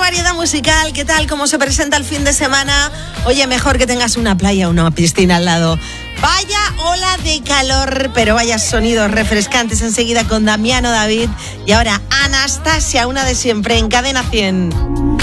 variedad musical. ¿Qué tal? ¿Cómo se presenta el fin de semana? Oye, mejor que tengas una playa o una piscina al lado. Vaya ola de calor, pero vaya sonidos refrescantes enseguida con Damiano David. Y ahora Anastasia, una de siempre en Cadena 100.